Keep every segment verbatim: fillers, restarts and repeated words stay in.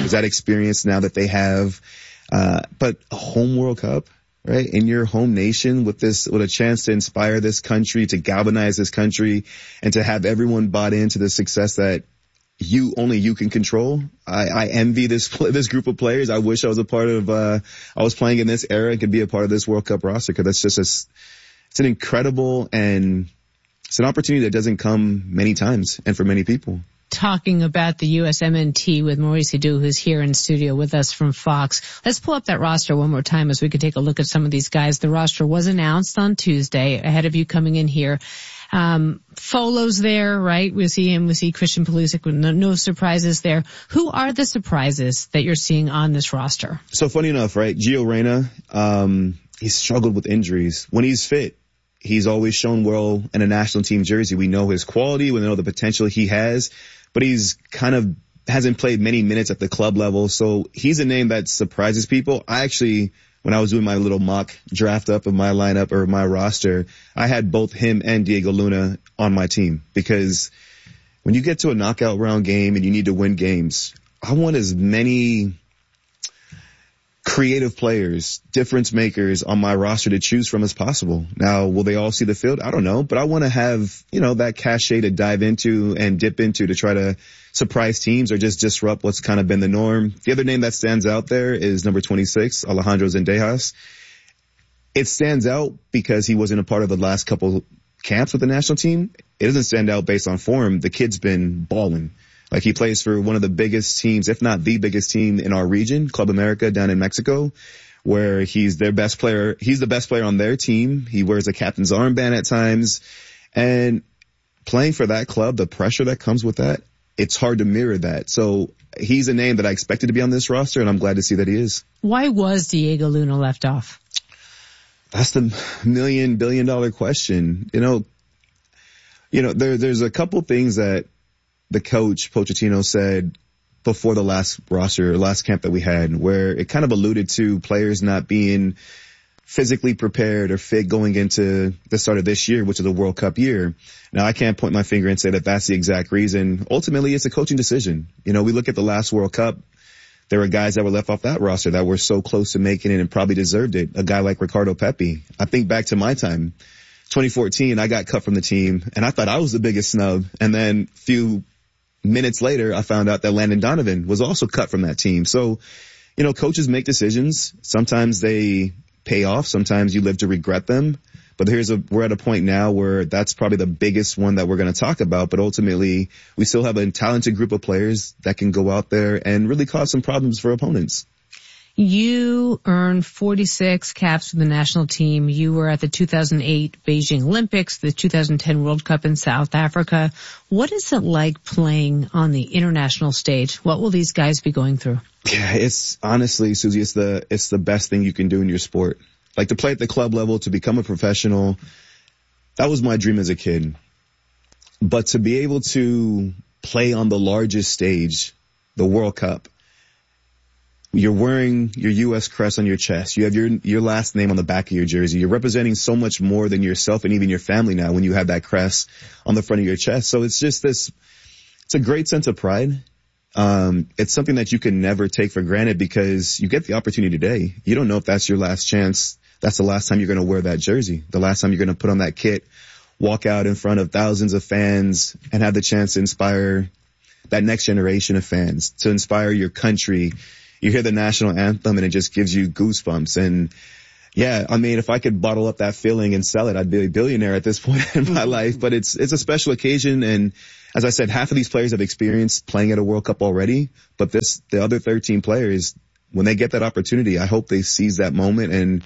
There's that experience now that they have. Uh, but a home World Cup, right? In your home nation with this, with a chance to inspire this country, to galvanize this country, and to have everyone bought into the success that you, only you can control. I, I envy this, this group of players. I wish I was a part of, uh, I was playing in this era and could be a part of this World Cup roster, because that's just a, it's an incredible, and it's an opportunity that doesn't come many times and for many people. Talking about the U S M N T with Maurice Edu, who's here in studio with us from Fox. Let's pull up that roster one more time as we could take a look at some of these guys. The roster was announced on Tuesday ahead of you coming in here. Um, Folo's there, right? We see him, we see Christian Pulisic, no, no surprises there. Who are the surprises that you're seeing on this roster? So funny enough, right? Gio Reyna, um, he's struggled with injuries. When he's fit, he's always shown well in a national team jersey. We know his quality, we know the potential he has, but he's kind of hasn't played many minutes at the club level. So he's a name that surprises people. I actually, when I was doing my little mock draft up of my lineup or my roster, I had both him and Diego Luna on my team, because when you get to a knockout round game and you need to win games, I want as many creative players, difference makers on my roster to choose from as possible. Now, will they all see the field? I don't know, but I want to have, you know, that cachet to dive into and dip into to try to surprise teams or just disrupt what's kind of been the norm. The other name that stands out there is number twenty-six, Alejandro Zendejas. It stands out because he wasn't a part of the last couple camps with the national team. It doesn't stand out based on form. The kid's been balling. Like, he plays for one of the biggest teams, if not the biggest team in our region, Club America down in Mexico, where he's their best player. He's the best player on their team. He wears a captain's armband at times. And playing for that club, the pressure that comes with that, it's hard to mirror that. So he's a name that I expected to be on this roster, and I'm glad to see that he is. Why was Diego Luna left off? That's the million billion dollar question. You know, you know, there, there's a couple things that the coach, Pochettino, said before the last roster, last camp that we had, where it kind of alluded to players not being physically prepared or fit going into the start of this year, which is a World Cup year. Now, I can't point my finger and say that that's the exact reason. Ultimately, it's a coaching decision. You know, we look at the last World Cup, there were guys that were left off that roster that were so close to making it and probably deserved it. A guy like Ricardo Pepi. I think back to my time, twenty fourteen, I got cut from the team, and I thought I was the biggest snub. And then a few minutes later, I found out that Landon Donovan was also cut from that team. So, you know, coaches make decisions. Sometimes they pay off. Sometimes you live to regret them. But here's a, we're at a point now where that's probably the biggest one that we're going to talk about. But ultimately, we still have a talented group of players that can go out there and really cause some problems for opponents. You earned forty-six caps for the national team. You were at the two thousand eight Beijing Olympics, the two thousand ten World Cup in South Africa. What is it like playing on the international stage? What will these guys be going through? Yeah, it's honestly, Susie, it's the, it's the best thing you can do in your sport. Like, to play at the club level, to become a professional, that was my dream as a kid. But to be able to play on the largest stage, the World Cup, you're wearing your U S crest on your chest. You have your your last name on the back of your jersey. You're representing so much more than yourself and even your family now when you have that crest on the front of your chest. So it's just this, it's a great sense of pride. Um, it's something that you can never take for granted because you get the opportunity today. You don't know if that's your last chance. That's the last time you're going to wear that jersey, the last time you're going to put on that kit, walk out in front of thousands of fans and have the chance to inspire that next generation of fans, to inspire your country. You hear the national anthem and it just gives you goosebumps. And yeah, I mean, if I could bottle up that feeling and sell it, I'd be a billionaire at this point in my life. But it's, it's a special occasion. And as I said, half of these players have experienced playing at a World Cup already. But this, the other thirteen players, when they get that opportunity, I hope they seize that moment and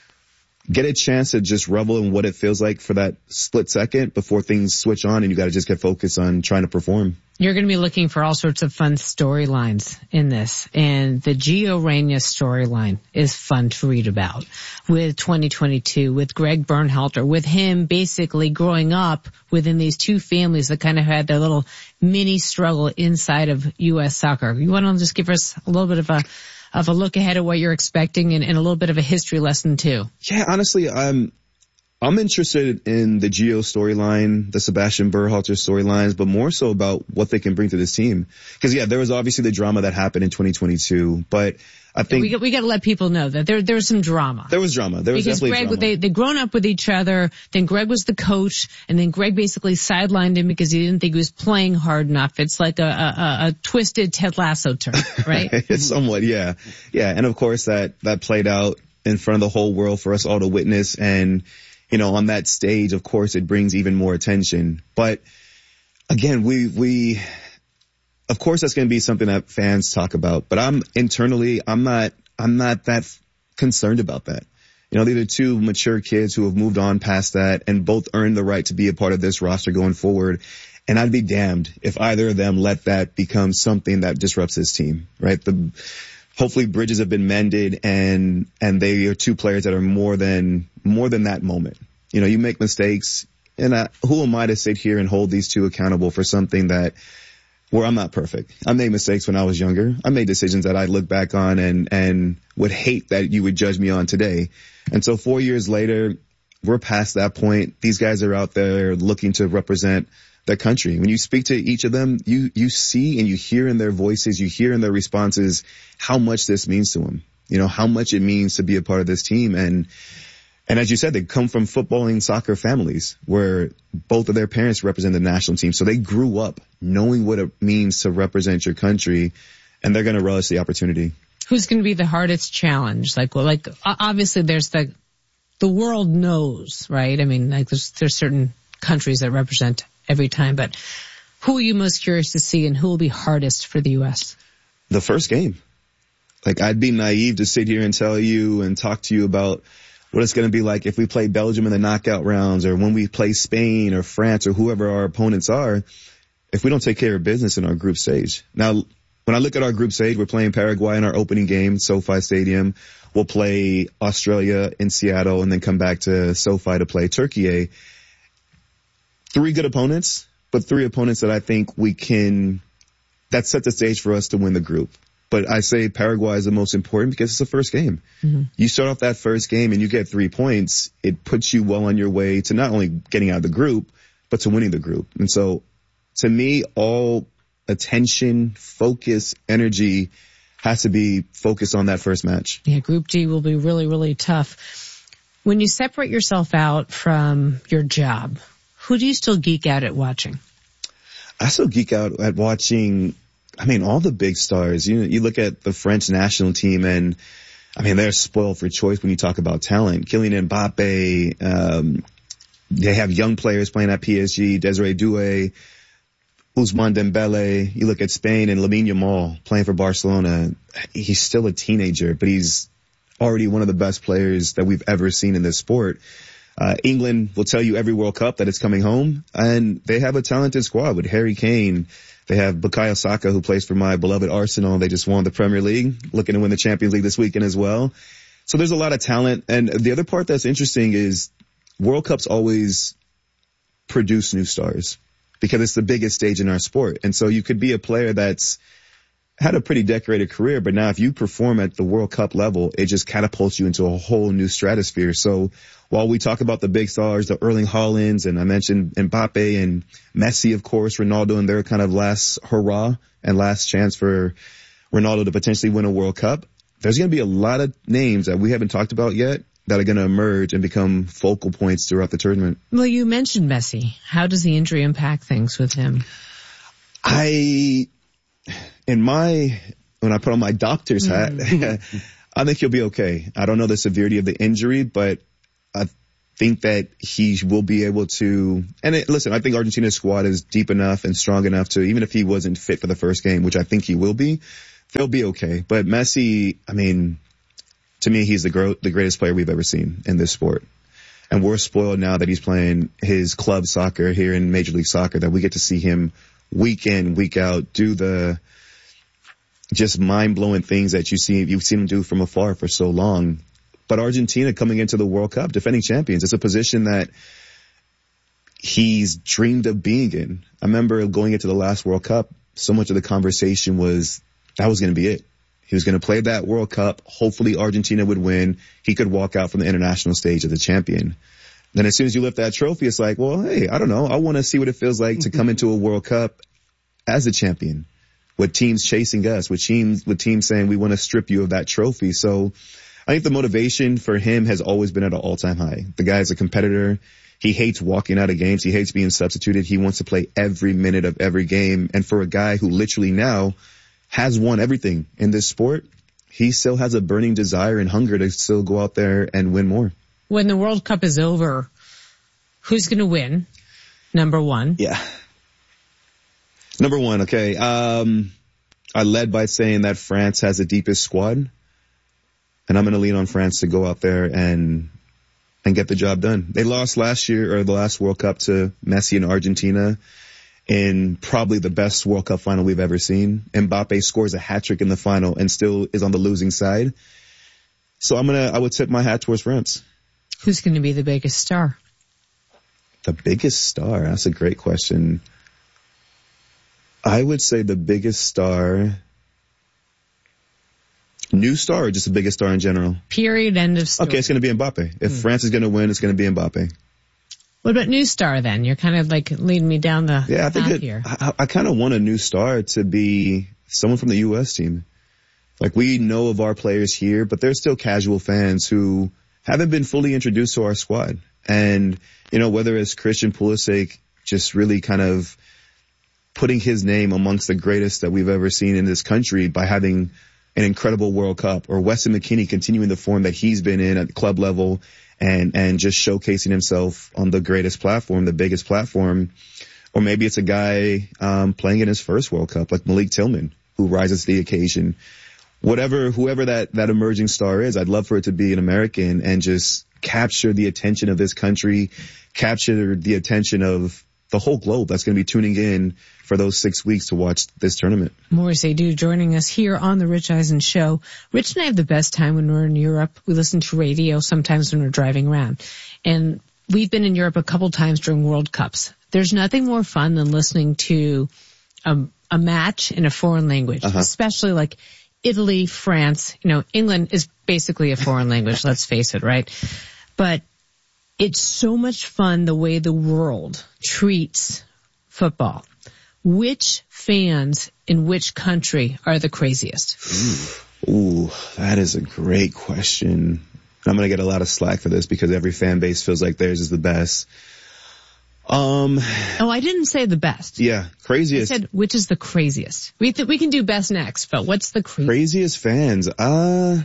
get a chance to just revel in what it feels like for that split second before things switch on and you got to just get focused on trying to perform. You're going to be looking for all sorts of fun storylines in this, and the Gio Reyna storyline is fun to read about with twenty twenty-two, with Greg Bernhalter, with him basically growing up within these two families that kind of had their little mini struggle inside of U S soccer. You want to just give us a little bit of a of a look ahead of what you're expecting and, and a little bit of a history lesson too? Yeah, honestly, um, I'm interested in the Gio storyline, the Sebastian Berhalter storylines, but more so about what they can bring to this team. Because yeah, there was obviously the drama that happened in twenty twenty-two, but I think we got, we got to let people know that there there was some drama. There was drama. There was because definitely Greg, drama. They they grown up with each other. Then Greg was the coach, and then Greg basically sidelined him because he didn't think he was playing hard enough. It's like a a, a twisted Ted Lasso turn, right? It's somewhat, yeah, yeah. And of course that that played out in front of the whole world for us all to witness. And you know, on that stage, of course, it brings even more attention. But again, we we. Of course, that's going to be something that fans talk about, but I'm internally, I'm not, I'm not that f- concerned about that. You know, these are two mature kids who have moved on past that and both earned the right to be a part of this roster going forward. And I'd be damned if either of them let that become something that disrupts this team, right? The, hopefully bridges have been mended and, and they are two players that are more than, more than that moment. You know, you make mistakes, and I, who am I to sit here and hold these two accountable for something that, where I'm not perfect. I made mistakes when I was younger. I made decisions that I look back on and, and would hate that you would judge me on today. And so four years later, we're past that point. These guys are out there looking to represent their country. When you speak to each of them, you, you see and you hear in their voices, you hear in their responses how much this means to them. You know, how much it means to be a part of this team. And, And as you said, they come from footballing soccer families where both of their parents represent the national team. So they grew up knowing what it means to represent your country, and they're going to relish the opportunity. Who's going to be the hardest challenge? Like, well, like obviously there's the, the world knows, right? I mean, like there's, there's certain countries that represent every time, but who are you most curious to see and who will be hardest for the U S? The first game. Like, I'd be naive to sit here and tell you and talk to you about what it's going to be like if we play Belgium in the knockout rounds, or when we play Spain or France or whoever our opponents are, if we don't take care of business in our group stage. Now, when I look at our group stage, we're playing Paraguay in our opening game, SoFi Stadium. We'll play Australia in Seattle and then come back to SoFi to play Turkey. Three good opponents, but three opponents that I think we can, that set the stage for us to win the group. But I say Paraguay is the most important because it's the first game. Mm-hmm. You start off that first game and you get three points. It puts you well on your way to not only getting out of the group, but to winning the group. And so to me, all attention, focus, energy has to be focused on that first match. Yeah, Group G will be really, really tough. When you separate yourself out from your job, who do you still geek out at watching? I still geek out at watching, I mean, all the big stars. You know, you look at the French national team and, I mean, they're spoiled for choice when you talk about talent. Kylian Mbappe, um, they have young players playing at P S G, Desiree Doué, Ousmane Dembele. You look at Spain and Lamine Yamal playing for Barcelona. He's still a teenager, but he's already one of the best players that we've ever seen in this sport. Uh, England will tell you every World Cup that it's coming home, and they have a talented squad with Harry Kane. They have Bukayo Saka, who plays for my beloved Arsenal. They just won the Premier League, looking to win the Champions League this weekend as well. So there's a lot of talent. And the other part that's interesting is World Cups always produce new stars because it's the biggest stage in our sport. And so you could be a player that's had a pretty decorated career, but now if you perform at the World Cup level, it just catapults you into a whole new stratosphere. So while we talk about the big stars, the Erling Haalands, and I mentioned Mbappe and Messi, of course, Ronaldo, and their kind of last hurrah and last chance for Ronaldo to potentially win a World Cup, there's going to be a lot of names that we haven't talked about yet that are going to emerge and become focal points throughout the tournament. Well, you mentioned Messi. How does the injury impact things with him? I... In my, when I put on my doctor's hat, mm. I think he'll be okay. I don't know the severity of the injury, but I think that he will be able to, and it, listen, I think Argentina's squad is deep enough and strong enough to, even if he wasn't fit for the first game, which I think he will be, they'll be okay. But Messi, I mean, to me, he's the, gro- the greatest player we've ever seen in this sport. And we're spoiled now that he's playing his club soccer here in Major League Soccer, that we get to see him week in, week out, do the just mind-blowing things that you see, you've seen him do from afar for so long. But Argentina coming into the World Cup, defending champions, it's a position that he's dreamed of being in. I remember going into the last World Cup, so much of the conversation was that was going to be it. He was going to play that World Cup. Hopefully Argentina would win. He could walk out from the international stage as a champion. Then as soon as you lift that trophy, it's like, well, hey, I don't know. I want to see what it feels like to come into a World Cup as a champion, with teams chasing us, with teams, with teams saying we want to strip you of that trophy. So I think the motivation for him has always been at an all-time high. The guy's a competitor. He hates walking out of games. He hates being substituted. He wants to play every minute of every game. And for a guy who literally now has won everything in this sport, he still has a burning desire and hunger to still go out there and win more. When the World Cup is over, who's going to win? Number one. Yeah. Number one, okay. Um, I led by saying that France has the deepest squad, and I'm going to lean on France to go out there and and get the job done. They lost last year, or the last World Cup, to Messi and Argentina in probably the best World Cup final we've ever seen. Mbappe scores a hat trick in the final and still is on the losing side. So I'm gonna, I would tip my hat towards France. Who's going to be the biggest star? The biggest star? That's a great question. I would say the biggest star, new star, or just the biggest star in general? Period, end of story. Okay, it's going to be Mbappe. If hmm. France is going to win, it's going to be Mbappe. What about new star then? You're kind of like leading me down the yeah, I think path it, here. I, I kind of want a new star to be someone from the U S team. Like, we know of our players here, but there's still casual fans who haven't been fully introduced to our squad. And, you know, whether it's Christian Pulisic just really kind of putting his name amongst the greatest that we've ever seen in this country by having an incredible World Cup, or Weston McKennie continuing the form that he's been in at the club level and, and just showcasing himself on the greatest platform, the biggest platform. Or maybe it's a guy, um, playing in his first World Cup, like Malik Tillman, who rises to the occasion. Whatever, whoever that, that emerging star is, I'd love for it to be an American and just capture the attention of this country, capture the attention of the whole globe that's going to be tuning in for those six weeks to watch this tournament. Maurice Edu joining us here on the Rich Eisen Show. Rich and I have the best time when we're in Europe. We listen to radio sometimes when we're driving around. And we've been in Europe a couple times during World Cups. There's nothing more fun than listening to a, a match in a foreign language, uh-huh. especially like Italy, France. You know, England is basically a foreign language, let's face it, right? But it's so much fun the way the world treats football. Which fans in which country are the craziest? Ooh, Ooh that is a great question. I'm going to get a lot of slack for this because every fan base feels like theirs is the best. Um. Oh, I didn't say the best. Yeah, craziest. I said which is the craziest. We th- we can do best next, but what's the craziest? Craziest fans? Uh,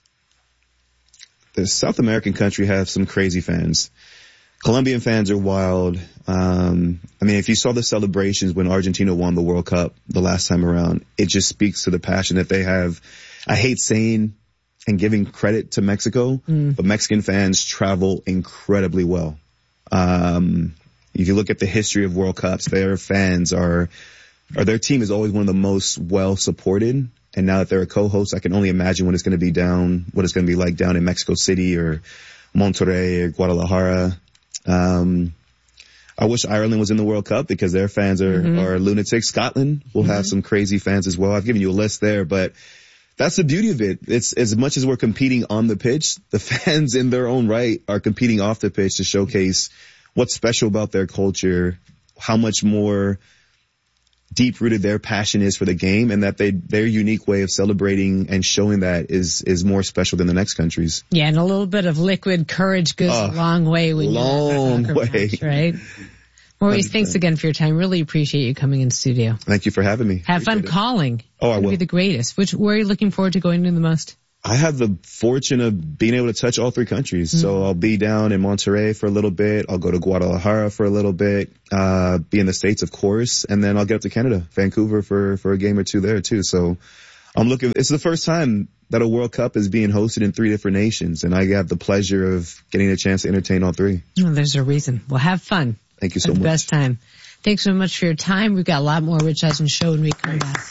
the South American country have some crazy fans. Colombian fans are wild. Um, I mean, if you saw the celebrations when Argentina won the World Cup the last time around, it just speaks to the passion that they have. I hate saying and giving credit to Mexico, mm. but Mexican fans travel incredibly well. Um, if you look at the history of World Cups, their fans are, or their team is always one of the most well supported. And now that they're a co-host, I can only imagine what it's going to be down, what it's going to be like down in Mexico City or Monterrey or Guadalajara. Um, I wish Ireland was in the World Cup because their fans are, mm-hmm. are lunatics. Scotland will mm-hmm. have some crazy fans as well. I've given you a list there, but that's the beauty of it. It's as much as we're competing on the pitch, the fans in their own right are competing off the pitch to showcase what's special about their culture, how much more deep-rooted their passion is for the game, and that they their unique way of celebrating and showing that is is more special than the next countries. Yeah, and a little bit of liquid courage goes uh, a long way when long you're way, match, right? Maurice, thanks again for your time. Really appreciate you coming in studio. Thank you for having me. Have appreciate fun it. calling. Oh, I will. Be the greatest. Which where are you looking forward to going to the most? I have the fortune of being able to touch all three countries. Mm-hmm. So I'll be down in Monterrey for a little bit. I'll go to Guadalajara for a little bit, uh, be in the States, of course. And then I'll get up to Canada, Vancouver for, for a game or two there too. So I'm looking, it's the first time that a World Cup is being hosted in three different nations. And I have the pleasure of getting a chance to entertain all three. Well, there's a reason. Well, have fun. Thank you so have much. The best time. Thanks so much for your time. We've got a lot more Rich Eisen Show when we come back.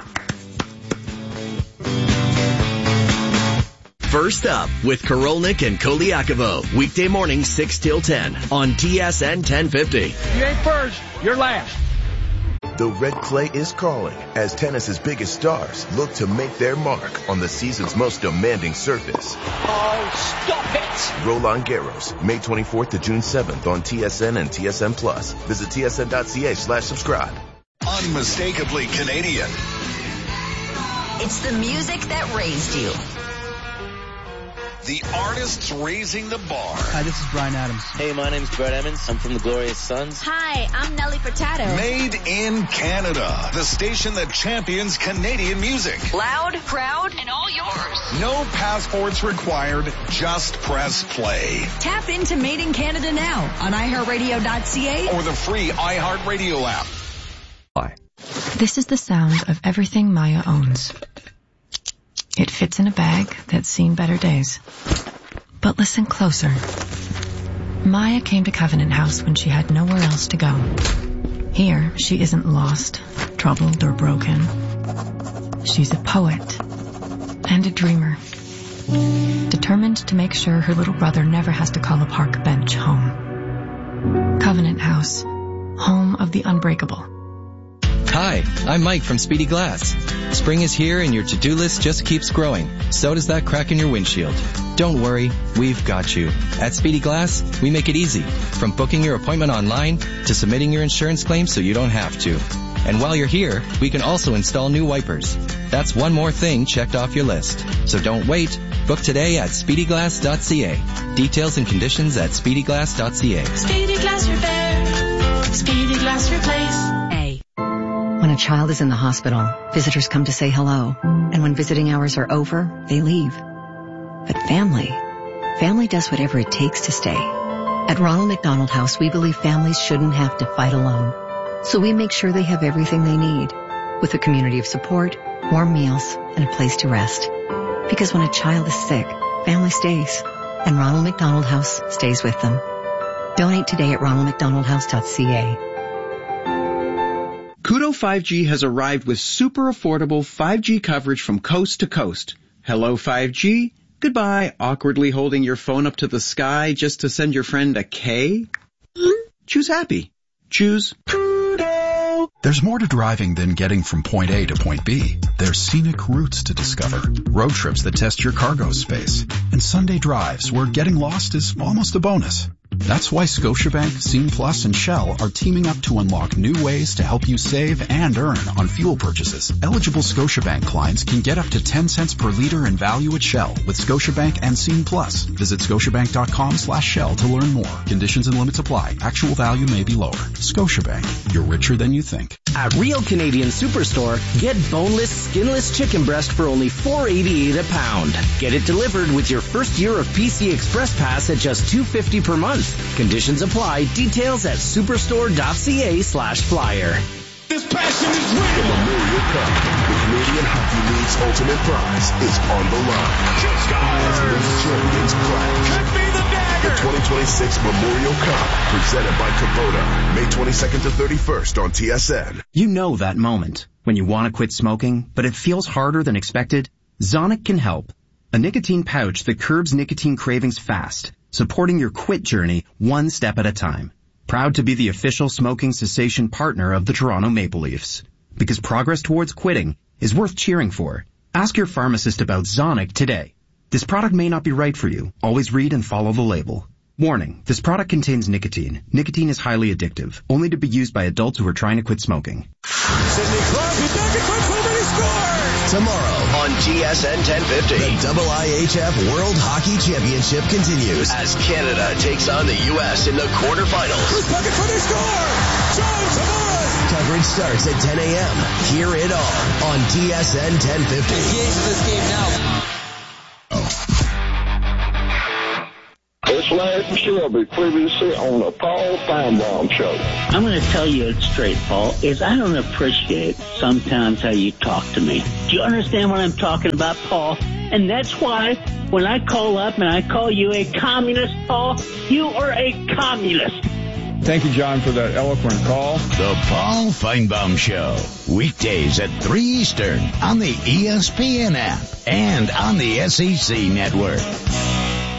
First Up with Korolnik and Koliakovo. Weekday morning six till ten on T S N ten fifty. You ain't first, you're last. The red clay is calling as tennis's biggest stars look to make their mark on the season's most demanding surface. Oh, stop it! Roland Garros, May twenty-fourth to June seventh on T S N and T S N Plus. Visit T S N dot C A slash subscribe. Unmistakably Canadian. It's the music that raised you. The artists raising the bar. Hi, this is Bryan Adams. Hey, my name's Brett Emmons. I'm from the Glorious Sons. Hi, I'm Nelly Furtado. Made in Canada. The station that champions Canadian music. Loud, proud, and all yours. No passports required. Just press play. Tap into Made in Canada now on i heart radio dot c a or the free iHeartRadio app. Bye. This is the sound of everything Maya owns. It fits in a bag that's seen better days. But listen closer. Maya came to Covenant House when she had nowhere else to go. Here, she isn't lost, troubled, or broken. She's a poet and a dreamer, determined to make sure her little brother never has to call a park bench home. Covenant House, home of the unbreakable. Hi, I'm Mike from Speedy Glass. Spring is here and your to-do list just keeps growing. So does that crack in your windshield. Don't worry, we've got you. At Speedy Glass, we make it easy. From booking your appointment online to submitting your insurance claim so you don't have to. And while you're here, we can also install new wipers. That's one more thing checked off your list. So don't wait. Book today at speedy glass dot c a. Details and conditions at speedy glass dot c a. Speedy Glass Repair. Speedy Glass Replace. When a child is in the hospital, visitors come to say hello. And when visiting hours are over, they leave. But family, family does whatever it takes to stay. At Ronald McDonald House, we believe families shouldn't have to fight alone. So we make sure they have everything they need, with a community of support, warm meals, and a place to rest. Because when a child is sick, family stays. And Ronald McDonald House stays with them. Donate today at ronald mcdonald house dot c a. Koodo five G has arrived with super affordable five G coverage from coast to coast. Hello five G. Goodbye, awkwardly holding your phone up to the sky just to send your friend a K. Choose happy. Choose Koodo. There's more to driving than getting from point A to point B. There's scenic routes to discover, road trips that test your cargo space, and Sunday drives where getting lost is almost a bonus. That's why Scotiabank, Scene Plus, and Shell are teaming up to unlock new ways to help you save and earn on fuel purchases. Eligible Scotiabank clients can get up to ten cents per liter in value at Shell with Scotiabank and Scene Plus. Visit scotiabank.com slash Shell to learn more. Conditions and limits apply. Actual value may be lower. Scotiabank. You're richer than you think. At Real Canadian Superstore, get boneless, skinless chicken breast for only four dollars and eighty-eight cents a pound. Get it delivered with your first year of P C Express Pass at just two dollars and fifty cents per month. Conditions apply. Details at superstore.ca slash flyer. This passion is real. The Memorial Cup, the Canadian Hockey League's ultimate prize, is on the line. As this champions clash. Could be the dagger. The twenty twenty-six Memorial Cup, presented by Kubota, May twenty-second to thirty-first on T S N. You know that moment when you want to quit smoking, but it feels harder than expected? Zonic can help. A nicotine pouch that curbs nicotine cravings fast, supporting your quit journey one step at a time. Proud to be the official smoking cessation partner of the Toronto Maple Leafs. Because progress towards quitting is worth cheering for. Ask your pharmacist about Zonic today. This product may not be right for you. Always read and follow the label. Warning, this product contains nicotine. Nicotine is highly addictive, only to be used by adults who are trying to quit smoking. Sidney Crosby back at quick home and he scores! Tomorrow on T S N ten fifty, the I I H F World Hockey Championship continues as Canada takes on the U S in the quarterfinals. Who's bucket for the score? John Tavares! Coverage starts at ten a.m. Hear it all on T S N ten fifty. Engage this game now. It's Larry Shelby, previously on the Paul Feinbaum Show. I'm going to tell you it straight, Paul, is I don't appreciate sometimes how you talk to me. Do you understand what I'm talking about, Paul? And that's why when I call up and I call you a communist, Paul, you are a communist. Thank you, John, for that eloquent call. The Paul Feinbaum Show, weekdays at three Eastern on the E S P N app and on the S E C network.